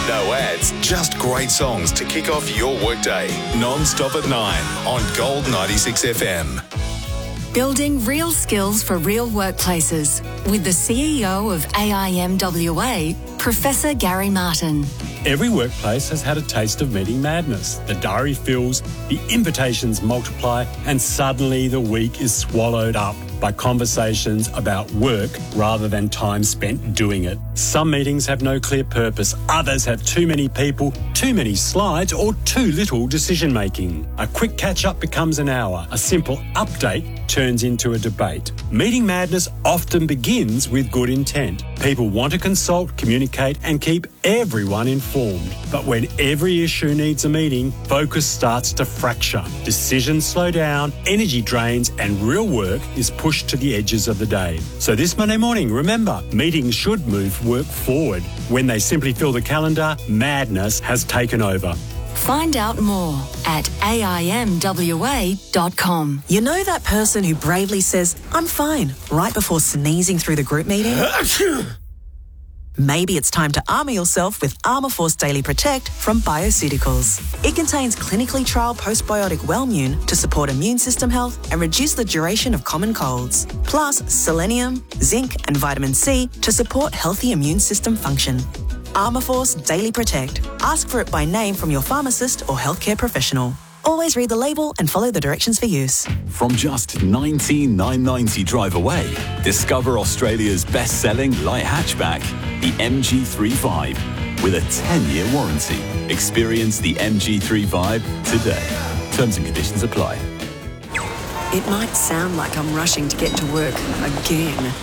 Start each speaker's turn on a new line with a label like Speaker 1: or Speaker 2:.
Speaker 1: No ads, just great songs to kick off your workday. Non-stop at 9 on Gold 96 FM.
Speaker 2: Building real skills for real workplaces with the CEO of AIMWA, Professor Gary Martin.
Speaker 3: Every workplace has had a taste of meeting madness. The diary fills, the invitations multiply, and suddenly the week is swallowed up by conversations about work rather than time spent doing it. Some meetings have no clear purpose. Others have too many people, too many slides, or too little decision making. A quick catch-up becomes an hour. A simple update turns into a debate. Meeting madness often begins with good intent. People want to consult, communicate, and keep everyone informed. But when every issue needs a meeting, focus starts to fracture. Decisions slow down, energy drains, and real work is pushed to the edges of the day. So this Monday morning, remember, meetings should move work forward. When they simply fill the calendar, madness has taken over.
Speaker 2: Find out more at AIMWA.com.
Speaker 4: You know that person who bravely says, "I'm fine," right before sneezing through the group meeting? Maybe it's time to armour yourself with Armourforce Daily Protect from Bioceuticals. It contains clinically trialled postbiotic Wellmune to support immune system health and reduce the duration of common colds. Plus selenium, zinc and vitamin C to support healthy immune system function. Armourforce Daily Protect. Ask for it by name from your pharmacist or healthcare professional. Always read the label and follow the directions for use.
Speaker 5: From just $19,990 drive away, discover Australia's best-selling light hatchback, the MG3 with a 10-year warranty. Experience the MG3 today. Terms and conditions apply.
Speaker 4: It might sound like I'm rushing to get to work again,